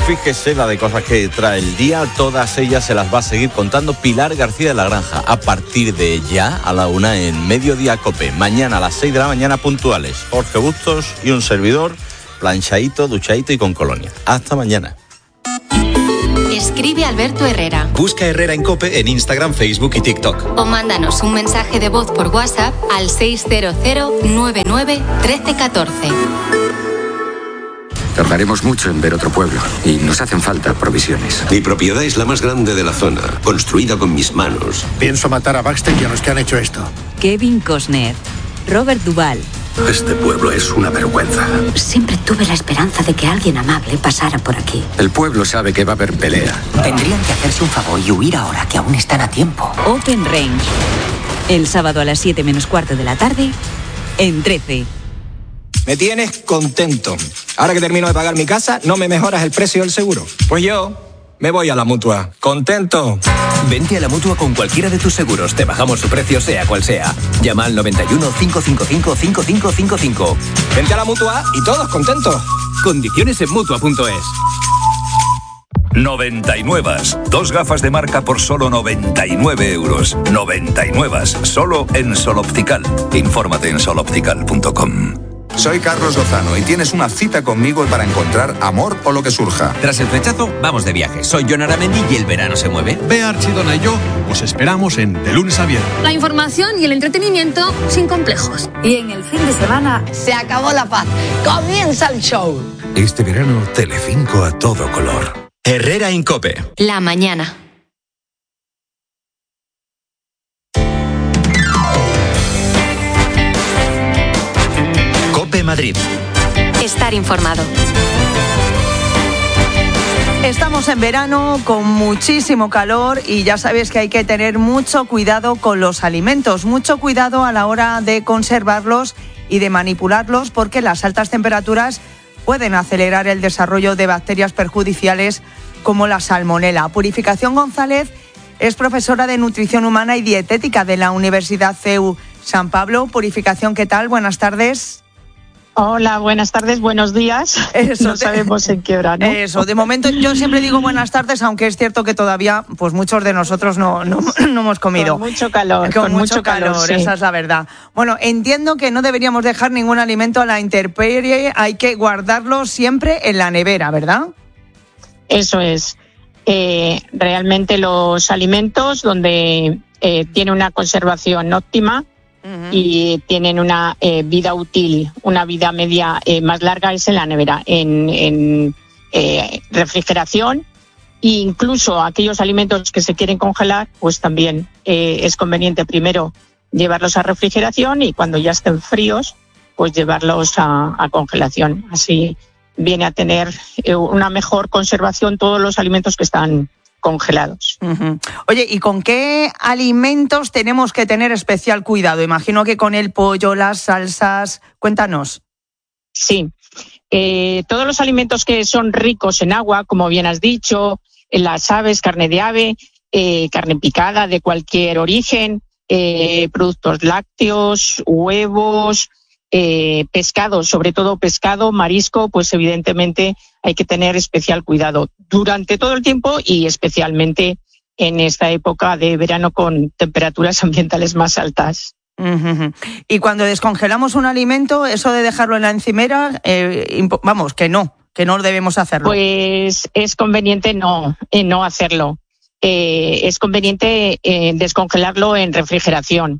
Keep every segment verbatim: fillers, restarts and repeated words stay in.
fíjese la de cosas que trae el día, todas ellas se las va a seguir contando Pilar García de la Granja a partir de ya a la una en Mediodía Cope. Mañana a las seis de la mañana puntuales. Jorge Bustos y un servidor, planchadito, duchadito y con colonia. Hasta mañana. Escribe Alberto Herrera. Busca Herrera en Cope en Instagram, Facebook y TikTok. O mándanos un mensaje de voz por WhatsApp al seis cero cero nueve nueve uno tres uno cuatro. Tardaremos mucho en ver otro pueblo y nos hacen falta provisiones. Mi propiedad es la más grande de la zona, construida con mis manos. Pienso matar a Baxter y a los que han hecho esto. Kevin Costner, Robert Duvall. Este pueblo es una vergüenza. Siempre tuve la esperanza de que alguien amable pasara por aquí. El pueblo sabe que va a haber pelea. Tendrían que hacerse un favor y huir ahora, que aún están a tiempo. Open Range. El sábado a las siete menos cuarto de la tarde, en trece. Me tienes contento. Ahora que termino de pagar mi casa, ¿no me mejoras el precio del seguro? Pues yo me voy a la Mutua. ¿Contento? Vente a la Mutua con cualquiera de tus seguros. Te bajamos su precio, sea cual sea. Llama al noventa y uno, cinco cinco cinco, cinco cinco cinco cinco. Vente a la Mutua y todos contentos. Condiciones en Mutua punto es. noventa y nueve. Dos gafas de marca por solo noventa y nueve euros. noventa y nueve. Solo en Sol Optical. Infórmate en sol optical punto com. Soy Carlos Lozano y tienes una cita conmigo para encontrar amor o lo que surja. Tras el flechazo, vamos de viaje. Soy Jon Aramendi y el verano se mueve. Bea Archidona y yo os esperamos en De Lunes a Viernes. La información y el entretenimiento sin complejos. Y en el fin de semana se acabó la paz. Comienza el show. Este verano, Telecinco a todo color. Herrera en Cope. La mañana. Cope Madrid. Estar informado. Estamos en verano con muchísimo calor y ya sabéis que hay que tener mucho cuidado con los alimentos, mucho cuidado a la hora de conservarlos y de manipularlos porque las altas temperaturas pueden acelerar el desarrollo de bacterias perjudiciales como la salmonela. Purificación González es profesora de Nutrición Humana y Dietética de la Universidad C E U San Pablo. Purificación, ¿qué tal? Buenas tardes. Hola, buenas tardes, buenos días. Eso, no sabemos en qué hora, ¿no? Eso, de momento yo siempre digo buenas tardes, aunque es cierto que todavía pues muchos de nosotros no, no, no hemos comido. Con mucho calor. Con, con mucho, mucho calor, calor sí. Esa es la verdad. Bueno, entiendo que no deberíamos dejar ningún alimento a la intemperie, hay que guardarlo siempre en la nevera, ¿verdad? Eso es. Eh, realmente los alimentos donde eh, tiene una conservación óptima y tienen una eh, vida útil, una vida media eh, más larga es en la nevera, en, en eh, refrigeración, e incluso aquellos alimentos que se quieren congelar, pues también eh, es conveniente primero llevarlos a refrigeración y cuando ya estén fríos, pues llevarlos a, a congelación. Así viene a tener eh, una mejor conservación todos los alimentos que están congelados. Uh-huh. Oye, ¿y con qué alimentos tenemos que tener especial cuidado? Imagino que con el pollo, las salsas. Cuéntanos. Sí, eh, todos los alimentos que son ricos en agua, como bien has dicho, las aves, carne de ave, eh, carne picada de cualquier origen, eh, productos lácteos, huevos, eh, pescado, sobre todo pescado, marisco, pues evidentemente hay que tener especial cuidado durante todo el tiempo y especialmente en esta época de verano con temperaturas ambientales más altas. Uh-huh. Y cuando descongelamos un alimento, eso de dejarlo en la encimera, eh, impo- vamos, que no, que no debemos hacerlo. Pues es conveniente no, eh, no hacerlo. Eh, es conveniente eh, descongelarlo en refrigeración.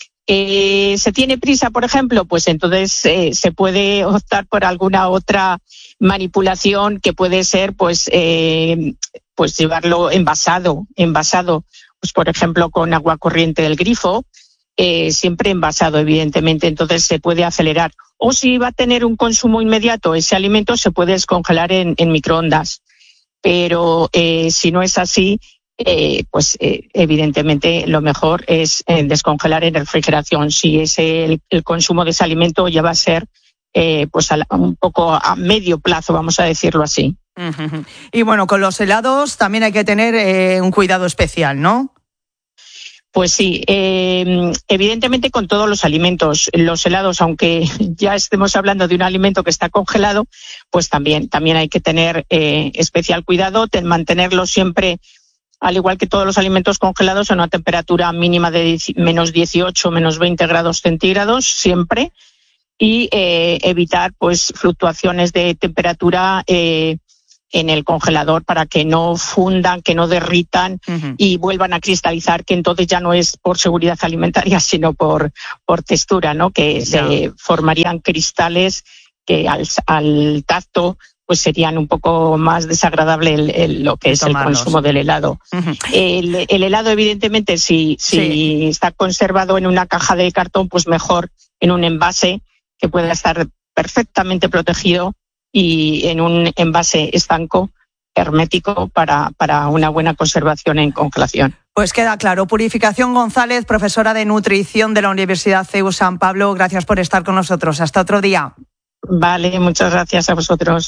Eh, ¿Se tiene prisa, por ejemplo? Pues entonces eh, se puede optar por alguna otra manipulación que puede ser, pues, eh, pues llevarlo envasado, envasado, pues por ejemplo con agua corriente del grifo, eh, siempre envasado, evidentemente, entonces se puede acelerar. O si va a tener un consumo inmediato, ese alimento se puede descongelar en, en microondas. Pero eh, si no es así, Eh, pues eh, evidentemente lo mejor es eh, descongelar en refrigeración. Si es el, el consumo de ese alimento ya va a ser eh, pues a la, un poco a medio plazo, vamos a decirlo así. Uh-huh. Y bueno, con los helados también hay que tener eh, un cuidado especial, ¿no? Pues sí, eh, evidentemente con todos los alimentos, los helados, aunque ya estemos hablando de un alimento que está congelado, pues también, también hay que tener eh, especial cuidado, de mantenerlo siempre, al igual que todos los alimentos congelados, a una temperatura mínima de menos dieciocho, menos veinte grados centígrados, siempre, y eh, evitar pues fluctuaciones de temperatura eh, en el congelador para que no fundan, que no derritan uh-huh. y vuelvan a cristalizar, que entonces ya no es por seguridad alimentaria, sino por, por textura, ¿no? Que yeah. se formarían cristales que al, al tacto pues serían un poco más desagradable el, el, lo que es el consumo del helado. Uh-huh. El, el helado, evidentemente, si, si sí. está conservado en una caja de cartón, pues mejor en un envase que pueda estar perfectamente protegido y en un envase estanco, hermético, para, para una buena conservación en congelación. Pues queda claro. Purificación González, profesora de nutrición de la Universidad C E U San Pablo, gracias por estar con nosotros. Hasta otro día. Vale, muchas gracias a vosotros.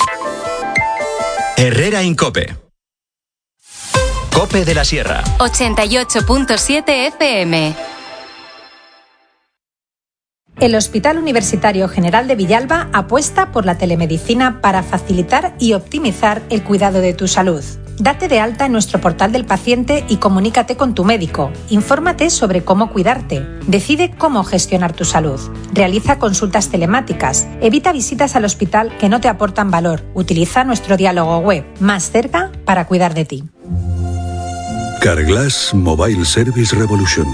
Herrera Incope. Cope de la Sierra. ochenta y ocho punto siete F M. El Hospital Universitario General de Villalba apuesta por la telemedicina para facilitar y optimizar el cuidado de tu salud. Date de alta en nuestro portal del paciente y comunícate con tu médico. Infórmate sobre cómo cuidarte. Decide cómo gestionar tu salud. Realiza consultas telemáticas. Evita visitas al hospital que no te aportan valor. Utiliza nuestro diálogo web, más cerca para cuidar de ti. Carglass Mobile Service Revolution.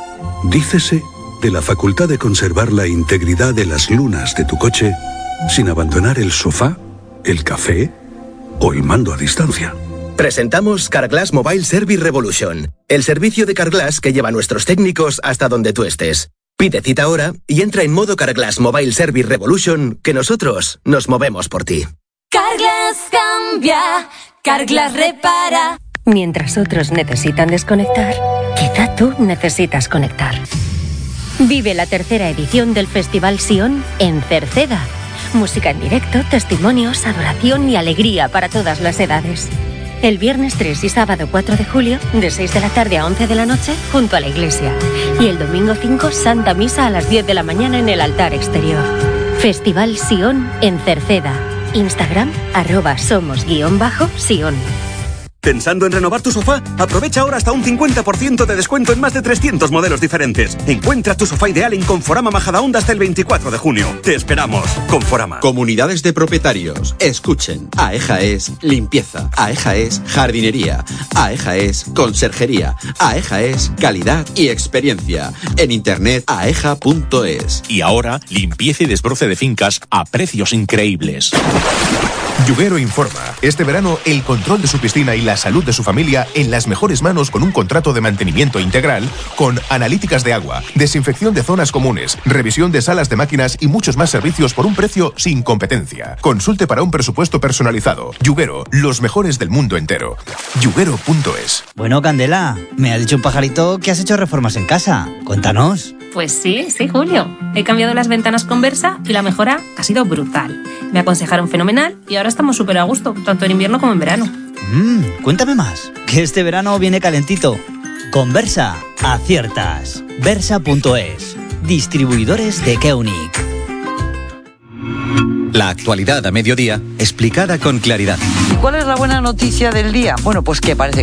Dícese de la facultad de conservar la integridad de las lunas de tu coche sin abandonar el sofá, el café o el mando a distancia. Presentamos Carglass Mobile Service Revolution, el servicio de Carglass que lleva a nuestros técnicos hasta donde tú estés. Pide cita ahora y entra en modo Carglass Mobile Service Revolution, que nosotros nos movemos por ti. Carglass cambia, Carglass repara. Mientras otros necesitan desconectar, quizá tú necesitas conectar. Vive la tercera edición del Festival Sion en Cerceda. Música en directo, testimonios, adoración y alegría para todas las edades. El viernes tres y sábado cuatro de julio, de seis de la tarde a once de la noche, junto a la iglesia. Y el domingo cinco, Santa Misa a las diez de la mañana en el altar exterior. Festival Sion en Cerceda. Instagram, arroba somos guión bajo Sion. ¿Pensando en renovar tu sofá? Aprovecha ahora hasta un cincuenta por ciento de descuento en más de trescientos modelos diferentes. Encuentra tu sofá ideal en Conforama Majadahonda hasta el veinticuatro de junio. Te esperamos. Conforama. Comunidades de propietarios. Escuchen. AEJA es limpieza. AEJA es jardinería. AEJA es conserjería. AEJA es calidad y experiencia. En internet aeja punto es. Y ahora, limpieza y desbroce de fincas a precios increíbles. Yuguero informa. Este verano, el control de su piscina y la salud de su familia en las mejores manos con un contrato de mantenimiento integral con analíticas de agua, desinfección de zonas comunes, revisión de salas de máquinas y muchos más servicios por un precio sin competencia. Consulte para un presupuesto personalizado. Yuguero, los mejores del mundo entero. Yuguero punto es. Bueno, Candela, me ha dicho un pajarito que has hecho reformas en casa. Cuéntanos. Pues sí, sí, Julio. He cambiado las ventanas con Versa y la mejora ha sido brutal. Me aconsejaron fenomenal y ahora estamos súper a gusto, tanto en invierno como en verano. Mmm, cuéntame más, que este verano viene calentito. Con Versa, aciertas. Versa punto es. Distribuidores de Keunic. La actualidad a mediodía, explicada con claridad. ¿Y cuál es la buena noticia del día? Bueno, pues que parece